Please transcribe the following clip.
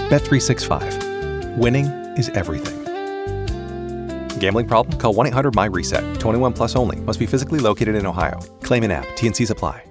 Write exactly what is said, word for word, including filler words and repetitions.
Bet three sixty-five. Winning is everything. Gambling problem? Call one eight hundred M Y RESET. twenty-one plus only. Must be physically located in Ohio. Claim in app. T N Cs apply.